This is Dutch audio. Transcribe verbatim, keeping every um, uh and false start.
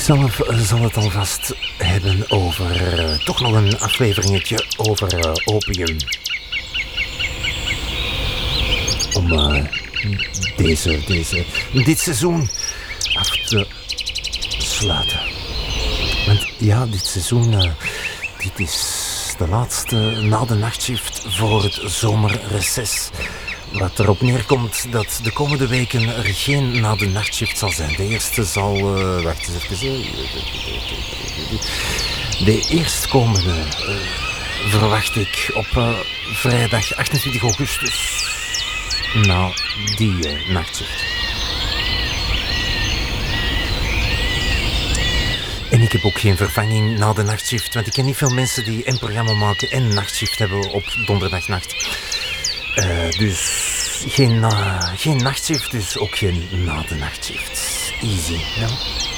zelf zal het alvast hebben over uh, toch nog een afleveringetje over uh, opium. Om uh, deze, deze, dit seizoen af te sluiten. Want ja, dit seizoen, uh, dit is de laatste na de nachtshift voor het zomerreces. Wat erop neerkomt dat de komende weken er geen na de nachtshift zal zijn. De eerste zal, uh, wacht eens even, de eerstkomende uh, verwacht ik op uh, vrijdag achtentwintig augustus na die uh, nachtshift. En ik heb ook geen vervanging na de nachtshift, want ik ken niet veel mensen die een programma maken en nachtshift hebben op donderdagnacht. Uh, dus geen, uh, geen nachtshift, dus ook geen na de nachtshift. Easy, ja.